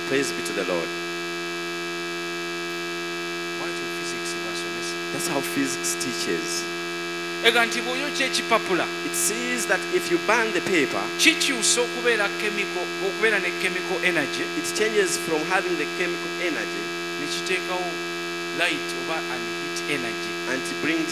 Praise be to the Lord. Bwatyo physics basomesa. That's how physics teaches. Ega nti bw'oyokya ekipapula It says that if you burn the paper, kikyusa okubeera ne chemical energy it changes from having the chemical energy ne kiteekawo light oba and heat energy. and it brings